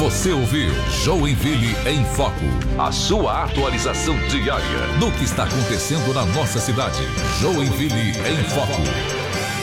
Você ouviu Joinville em Foco. A sua atualização diária do que está acontecendo na nossa cidade. Joinville em Foco.